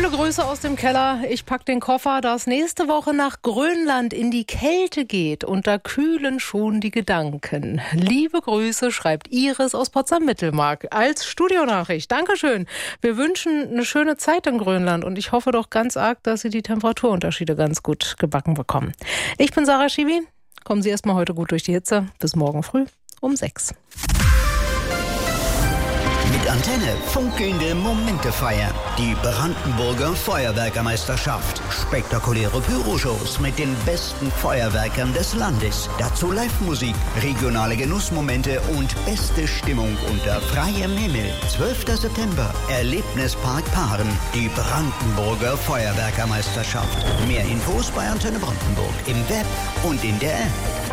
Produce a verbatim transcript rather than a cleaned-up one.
Kühle Grüße aus dem Keller. Ich pack den Koffer, da es nächste Woche nach Grönland in die Kälte geht. Und da kühlen schon die Gedanken. Liebe Grüße, schreibt Iris aus Potsdam-Mittelmark als Studionachricht. Dankeschön. Wir wünschen eine schöne Zeit in Grönland. Und ich hoffe doch ganz arg, dass Sie die Temperaturunterschiede ganz gut gebacken bekommen. Ich bin Sarah Schiwi. Kommen Sie erstmal heute gut durch die Hitze. Bis morgen früh um sechs. Mit Antenne funkelnde Momente feiern. Die Brandenburger Feuerwerkermeisterschaft. Spektakuläre Pyroshows mit den besten Feuerwerkern des Landes. Dazu Live-Musik, regionale Genussmomente und beste Stimmung unter freiem Himmel. zwölfter September, Erlebnispark Paaren. Die Brandenburger Feuerwerkermeisterschaft. Mehr Infos bei Antenne Brandenburg im Web und in der App.